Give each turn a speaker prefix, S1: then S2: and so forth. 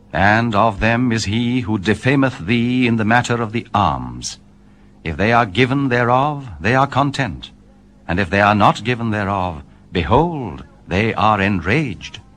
S1: And of them is he who defameth thee in the matter of the alms. If they are given thereof, they are content. And if they are not given thereof, behold, they are enraged.